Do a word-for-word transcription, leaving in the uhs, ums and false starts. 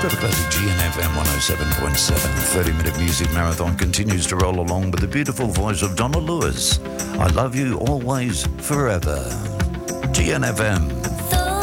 Classic G N F M one oh seven point seven. The thirty-minute music marathon continues to roll along with the beautiful voice of Donna Lewis. I love you always, forever. G N F M.